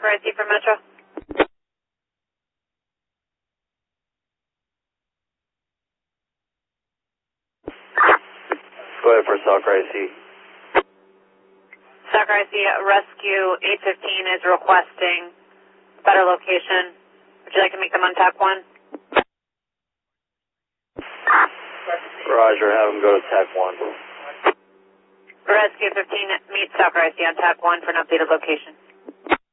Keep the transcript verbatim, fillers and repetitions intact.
Soccer I C for Metro. Go ahead for Soccer I C. Soccer I C, Rescue eight fifteen is requesting better location. Would you like to make them on TAC one? Roger, have them go to TAC one. Rescue fifteen, meet Soccer I C on TAC one for an updated location.